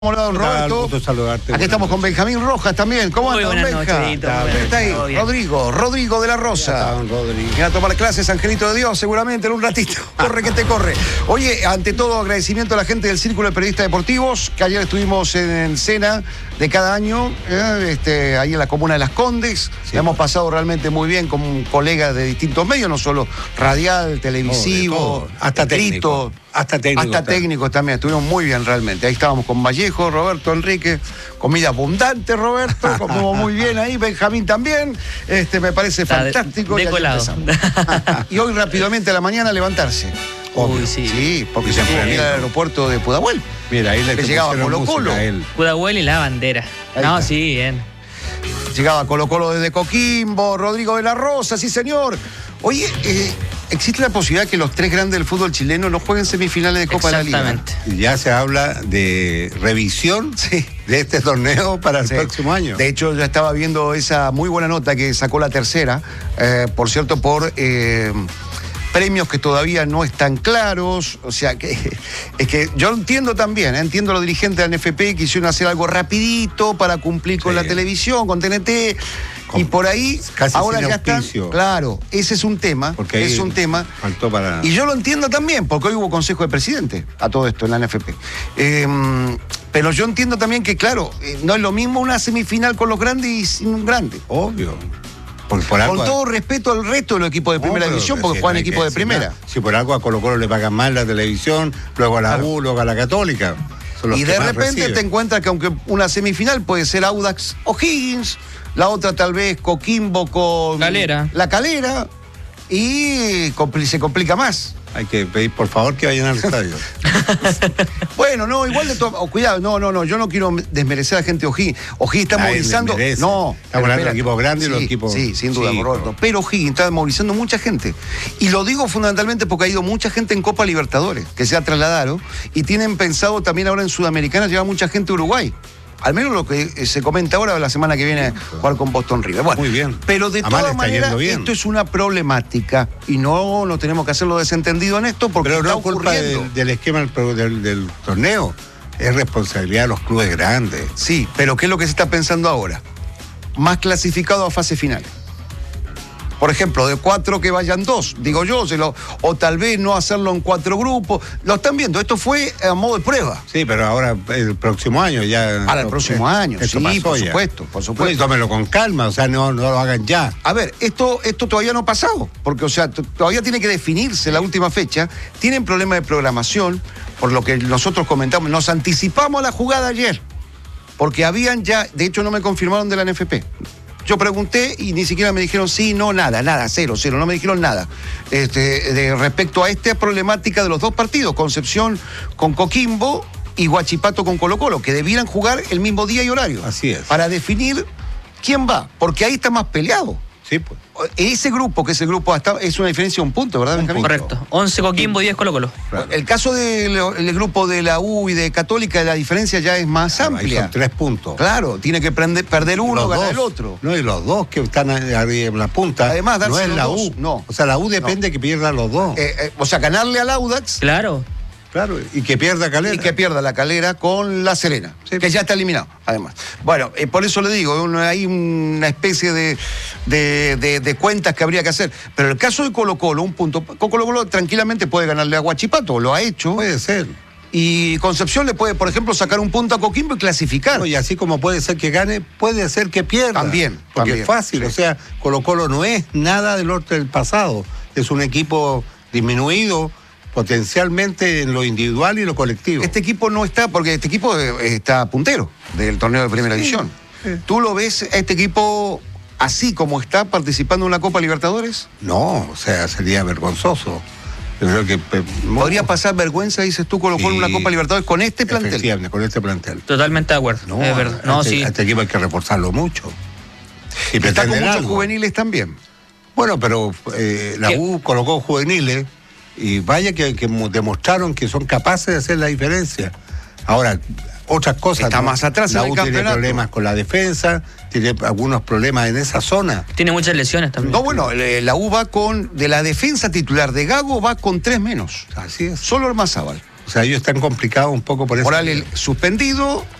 Hola, don Roberto. Gusto saludarte. Aquí estamos con Benjamín Rojas también. ¿Cómo anda, don Benja? Está ahí, Rodrigo de la Rosa. Viene a tomar clases, Angelito de Dios, seguramente en un ratito. Corre que te corre. Oye, ante todo, agradecimiento a la gente del Círculo de Periodistas Deportivos, que ayer estuvimos en cena de cada año, ahí en la comuna de Las Condes. Sí, hemos pasado realmente muy bien con colegas de distintos medios, no solo radial, televisivo, hasta técnico. Hasta técnicos también, estuvimos muy bien realmente. Ahí estábamos con Vallejo, Roberto, Enrique, comida abundante, Roberto, comimos muy bien ahí, Benjamín también, me parece fantástico. Y hoy rápidamente a la mañana levantarse. Uy, sí. Sí, porque se tuvo que ir al aeropuerto de Pudahuel. Mira, ahí le llegaba Colo-Colo. Pudahuel y la bandera. No, sí, bien. Llegaba Colo-Colo desde Coquimbo, Rodrigo de la Rosa, sí señor. Oye, ¿existe la posibilidad que los tres grandes del fútbol chileno no jueguen semifinales de Copa de la Liga? Exactamente. Ya se habla de revisión de este torneo para el próximo año. De hecho, ya estaba viendo esa muy buena nota que sacó la tercera, por cierto, por premios que todavía no están claros. O sea, que es que yo entiendo también, entiendo a los dirigentes de la NFP que quisieron hacer algo rapidito para cumplir con la televisión, con TNT. Y por ahí, casi ahora ya auspicio. están. Claro, ese es un tema. Porque es un tema. Faltó para... Y yo lo entiendo también, porque hoy hubo consejo de presidente a todo esto en la NFP. Pero yo entiendo también que, claro, no es lo mismo una semifinal con los grandes y sin un grande. Obvio. Con todo respeto al resto de los equipos de primera división, porque juegan equipos de primera. Si por algo a Colo-Colo le pagan más la televisión, luego a la U, luego a la Católica. Y de repente te encuentras que aunque una semifinal puede ser Audax O'Higgins, la otra tal vez Coquimbo con La Calera, y se complica más. Hay que pedir por favor que vayan al estadio. Bueno, no, igual de todo. Cuidado, no, yo no quiero desmerecer a la gente de O'Higgins. O'Higgins está movilizando. No, estamos hablando de equipos grandes y los equipos. Sí, sin duda, Roberto. Pero O'Higgins está movilizando mucha gente. Y lo digo fundamentalmente porque ha ido mucha gente en Copa Libertadores, que se ha trasladado, y tienen pensado también ahora en Sudamericana llevar mucha gente a Uruguay. Al menos lo que se comenta ahora, la semana que viene, jugar con Boston River. Bueno, muy bien. Pero de todas maneras, esto es una problemática y no tenemos que hacerlo desentendido en esto porque pero está no culpa del esquema del torneo. Es responsabilidad de los clubes grandes. Sí, pero ¿qué es lo que se está pensando ahora? Más clasificados a fase final. Por ejemplo, de 4 que vayan 2, digo yo, o tal vez no hacerlo en 4 grupos. Lo están viendo, esto fue a modo de prueba. Sí, pero ahora el próximo año ya... Para el próximo año, sí, por supuesto. Pues, tómelo con calma, o sea, no lo hagan ya. A ver, esto todavía no ha pasado, porque, o sea, todavía tiene que definirse la última fecha. Tienen problemas de programación, por lo que nosotros comentamos. Nos anticipamos a la jugada ayer, porque habían ya, de hecho no me confirmaron de la NFP. Yo pregunté y ni siquiera me dijeron sí, no, nada, cero, no me dijeron nada. Respecto a esta problemática de los dos partidos, Concepción con Coquimbo y Huachipato con Colo-Colo, que debieran jugar el mismo día y horario. Así es. Para definir quién va, porque ahí está más peleado. Sí, pues. Ese grupo, que es el grupo hasta, es una diferencia de un punto, ¿verdad, Benjamín? Correcto. 11 Coquimbo, 10 Colo-Colo. Claro. El caso del grupo de la U y de Católica, la diferencia ya es más amplia. Ahí son 3 puntos. Claro, tiene que perder uno, ganar el otro. No, y los dos que están arriba en la punta. Además, no es la U. No. O sea, la U depende que pierdan los dos. O sea, ganarle al Audax. Claro, y que pierda Calera. Y que pierda la Calera con La Serena, que ya está eliminado, además. Bueno, por eso le digo, hay una especie de cuentas que habría que hacer. Pero el caso de Colo-Colo, un punto. Colo-Colo tranquilamente puede ganarle a Huachipato, lo ha hecho. Puede ser. Y Concepción le puede, por ejemplo, sacar un punto a Coquimbo y clasificar. No, y así como puede ser que gane, puede ser que pierda. También. Porque es fácil, sí. O sea, Colo-Colo no es nada del otro del pasado. Es un equipo disminuido potencialmente en lo individual y lo colectivo. Este equipo no está, porque este equipo está puntero del torneo de primera división. Sí. ¿Tú lo ves a este equipo así como está participando en la Copa Libertadores? No, o sea, sería vergonzoso. Yo creo que ¿podría pasar vergüenza, dices tú, Colo-Colo en una Copa Libertadores con este plantel? Efectivamente, con este plantel. Totalmente de acuerdo. No, es verdad. No, a este equipo hay que reforzarlo mucho. Y está con muchos juveniles también. Bueno, pero la U colocó juveniles y vaya que demostraron que son capaces de hacer la diferencia. Ahora, otras cosas. Está más atrás en el campeonato. Tiene problemas con la defensa, tiene algunos problemas en esa zona. Tiene muchas lesiones también. No, bueno, la U va de la defensa titular de Gago va con 3 menos. Así es. Solo Ormazábal. O sea, ellos están complicados un poco por eso. Morales suspendido,